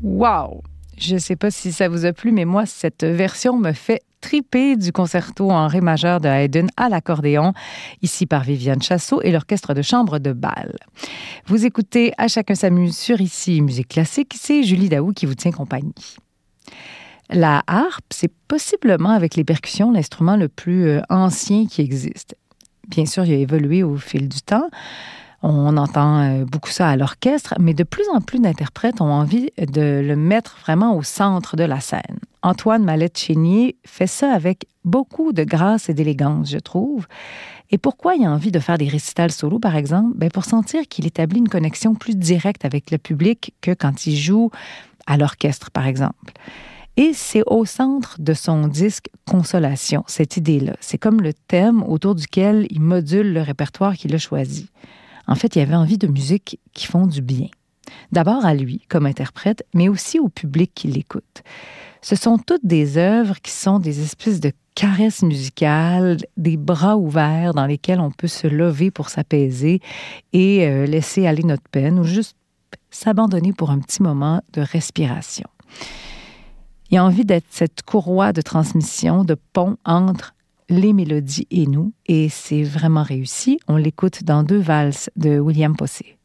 Wow! Je ne sais pas si ça vous a plu, mais moi, cette version me fait triper du concerto en ré majeur de Haydn à l'accordéon, ici par Viviane Chasseau et l'orchestre de chambre de Bâle. Vous écoutez À chacun s'amuse sur Ici Musique Classique, c'est Julie Daou qui vous tient compagnie. La harpe, c'est possiblement avec les percussions l'instrument le plus ancien qui existe. Bien sûr, il a évolué au fil du temps. On entend beaucoup ça à l'orchestre, mais de plus en plus d'interprètes ont envie de le mettre vraiment au centre de la scène. Antoine Mallette-Chénier fait ça avec beaucoup de grâce et d'élégance, je trouve. Et pourquoi il a envie de faire des récitals solo, par exemple? Bien, pour sentir qu'il établit une connexion plus directe avec le public que quand il joue à l'orchestre, par exemple. Et c'est au centre de son disque Consolation, cette idée-là. C'est comme le thème autour duquel il module le répertoire qu'il a choisi. En fait, il avait envie de musique qui font du bien. D'abord à lui, comme interprète, mais aussi au public qui l'écoute. Ce sont toutes des œuvres qui sont des espèces de caresses musicales, des bras ouverts dans lesquels on peut se lever pour s'apaiser et laisser aller notre peine ou juste s'abandonner pour un petit moment de respiration. Il a envie d'être cette courroie de transmission, de pont entre les mélodies et nous, et c'est vraiment réussi. On l'écoute dans 2 valses de William Possé.